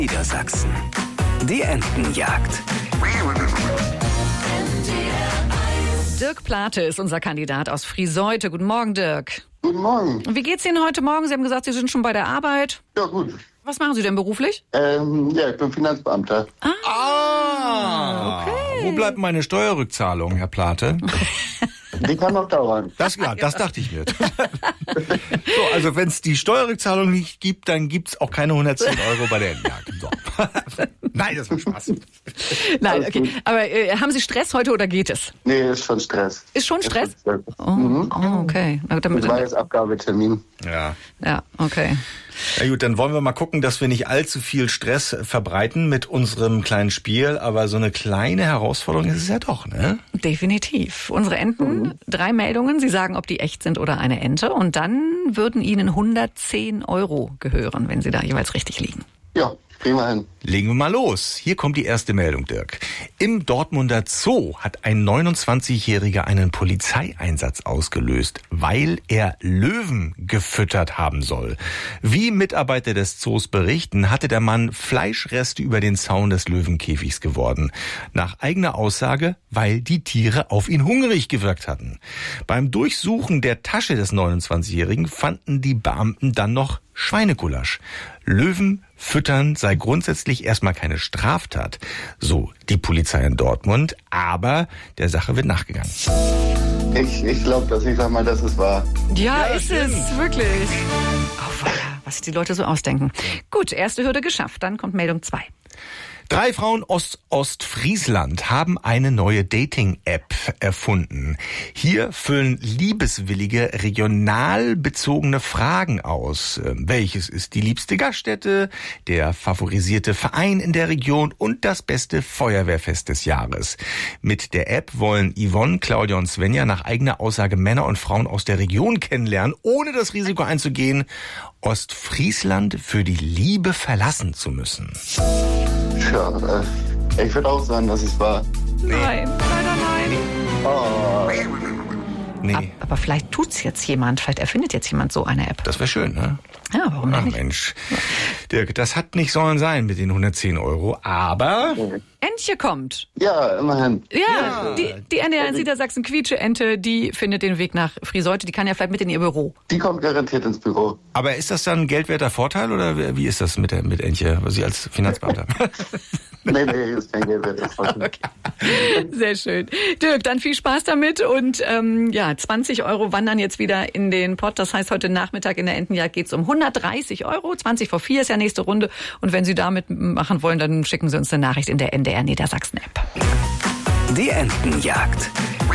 Niedersachsen. Die Entenjagd. Dirk Plate ist unser Kandidat aus Frieseute. Guten Morgen, Dirk. Guten Morgen. Wie geht's Ihnen heute Morgen? Sie haben gesagt, Sie sind schon bei der Arbeit. Ja, gut. Was machen Sie denn beruflich? Ja, ich bin Finanzbeamter. Okay. Wo bleibt meine Steuerrückzahlung, Herr Plate? Die kann noch dauern. Das dachte ich mir. So, also wenn es die Steuerrückzahlung nicht gibt, dann gibt's auch keine 110 € bei der Entenjagd. So. Nein, das war Spaß. Nein, okay. Aber haben Sie Stress heute oder geht es? Nee, ist schon Stress. Ist schon Stress? Mhm. Oh, okay. Das war jetzt Abgabetermin. Ja. Ja, okay. Na gut, dann wollen wir mal gucken, dass wir nicht allzu viel Stress verbreiten mit unserem kleinen Spiel. Aber so eine kleine Herausforderung ist es ja doch, ne? Definitiv. Unsere Enten, 3 Meldungen. Sie sagen, ob die echt sind oder eine Ente. Und dann würden Ihnen 110 € gehören, wenn Sie da jeweils richtig liegen. Ja, kriegen wir hin. Legen wir mal los. Hier kommt die erste Meldung, Dirk. Im Dortmunder Zoo hat ein 29-Jähriger einen Polizeieinsatz ausgelöst, weil er Löwen gefüttert haben soll. Wie Mitarbeiter des Zoos berichten, hatte der Mann Fleischreste über den Zaun des Löwenkäfigs geworden. Nach eigener Aussage, weil die Tiere auf ihn hungrig gewirkt hatten. Beim Durchsuchen der Tasche des 29-Jährigen fanden die Beamten dann noch Schweinegulasch. Löwen füttern sei grundsätzlich erstmal keine Straftat, so die Polizei in Dortmund, aber der Sache wird nachgegangen. Ich glaube, dass ich sag mal, das ist wahr. Ja, ist es, wirklich. Oh, was sich die Leute so ausdenken. Gut, erste Hürde geschafft, dann kommt Meldung 2. 3 Frauen aus Ostfriesland haben eine neue Dating-App erfunden. Hier füllen Liebeswillige regional bezogene Fragen aus. Welches ist die liebste Gaststätte, der favorisierte Verein in der Region und das beste Feuerwehrfest des Jahres? Mit der App wollen Yvonne, Claudia und Svenja nach eigener Aussage Männer und Frauen aus der Region kennenlernen, ohne das Risiko einzugehen, Ostfriesland für die Liebe verlassen zu müssen. Tja, ich würde auch sagen, dass es wahr. Nein, leider nein. Oh. Nee, Aber vielleicht tut's jetzt jemand, vielleicht erfindet jetzt jemand so eine App. das wäre schön, ne? Ja, warum denn Ach nicht? Mensch, Dirk, das hat nicht sollen sein mit den 110 €, aber... Entche kommt. Ja, immerhin. Ja, die Ente in Niedersachsen, Quietsche-Ente, die findet den Weg nach Frieseute. Die kann ja vielleicht mit in ihr Büro. Die kommt garantiert ins Büro. Aber ist das dann ein geldwerter Vorteil oder wie ist das mit Entche, was Sie als Finanzbeamter? Nee, ist kein Geld wert. Okay. Sehr schön. Dirk, dann viel Spaß damit und 20 € wandern jetzt wieder in den Pott. Das heißt, heute Nachmittag in der Entenjagd geht's um 130 €. 20 vor 4 ist ja nächste Runde. Und wenn Sie damit machen wollen, dann schicken Sie uns eine Nachricht in der NDR Niedersachsen App. Die Entenjagd.